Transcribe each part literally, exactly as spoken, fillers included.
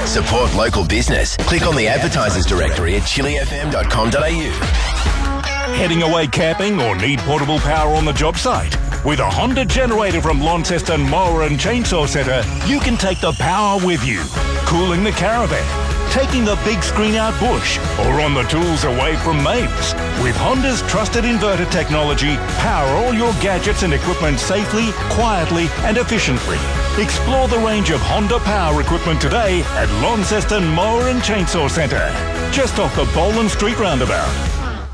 Support local business. Click on the advertisers directory at chili f m dot com dot a u. Heading away camping or need portable power on the job site? With a Honda generator from Launceston Mower and Chainsaw Centre, you can take the power with you. Cooling the caravan, taking the big screen out bush, or on the tools away from mates. With Honda's trusted inverter technology, power all your gadgets and equipment safely, quietly and efficiently. Explore the range of Honda power equipment today at Launceston Mower and Chainsaw Centre, just off the Boland Street roundabout.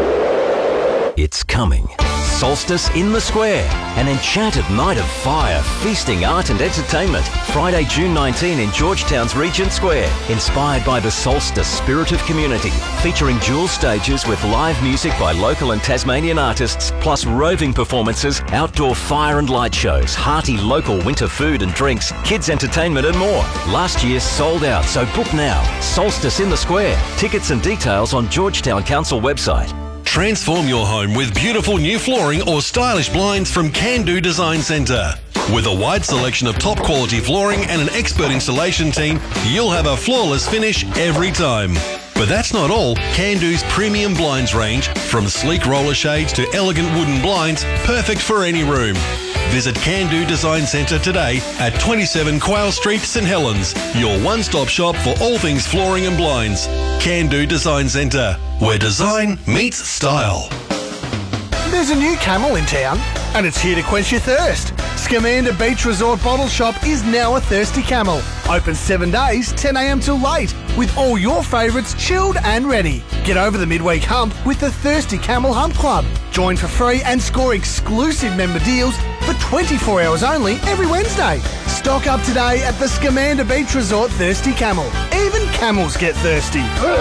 It's coming. Solstice in the Square. An enchanted night of fire, feasting, art and entertainment. Friday, June nineteenth in Georgetown's Regent Square. Inspired by the Solstice spirit of community. Featuring dual stages with live music by local and Tasmanian artists, plus roving performances, outdoor fire and light shows, hearty local winter food and drinks, kids entertainment and more. Last year sold out, so book now. Solstice in the Square. Tickets and details on Georgetown Council website. Transform your home with beautiful new flooring or stylish blinds from Can Do Design Centre. With a wide selection of top quality flooring and an expert installation team, you'll have a flawless finish every time. But that's not all. Can Do's premium blinds range, from sleek roller shades to elegant wooden blinds, perfect for any room. Visit Can Do Design Centre today at twenty-seven Quayle Street, St Helens, your one-stop shop for all things flooring and blinds. Can Do Design Centre, where design meets style. There's a new Camel in town, and it's here to quench your thirst. Scamander Beach Resort Bottle Shop is now a Thirsty Camel. Open seven days, ten a m till late, with all your favourites chilled and ready. Get over the midweek hump with the Thirsty Camel Hump Club. Join for free and score exclusive member deals for twenty-four hours only every Wednesday. Stock up today at the Scamander Beach Resort Thirsty Camel. Even camels get thirsty.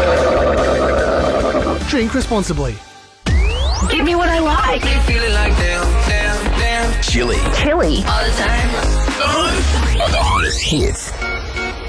Drink responsibly. Give me what I like. Feeling like damn, damn, damn. Chili. Chili. All the time. The hottest hits.